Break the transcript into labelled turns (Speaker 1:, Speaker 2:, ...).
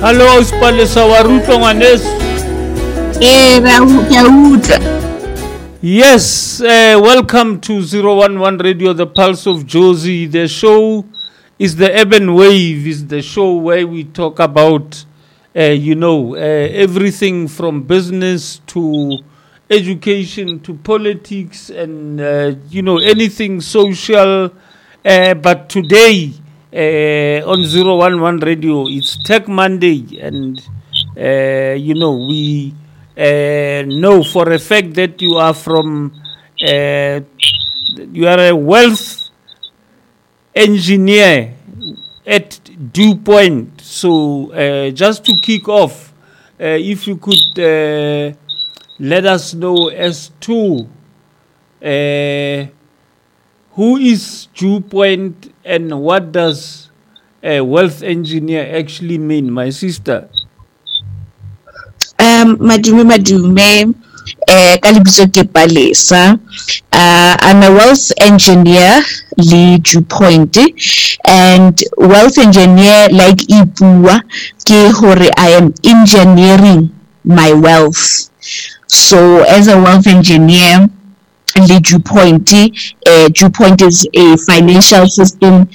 Speaker 1: Hello, Spalesa Waruto Manes. Yes, welcome to 011 Radio, the Pulse of Jozi. The show is the Urban Wave, is the show where we talk about, everything from business to education to politics and, anything social. But today on 011 Radio, it's Tech Monday, and, we know for a fact that you are you are a wealth engineer at DuPont. So just to kick off, if you could let us know as to who is DuPont and what does a wealth engineer actually mean, my sister?
Speaker 2: Madume, Kalibiso Palesa. I'm a wealth engineer, Lee DuPont, and wealth engineer like Ipua, I am engineering my wealth. So as a wealth engineer, Lee DuPont, DuPont is a financial system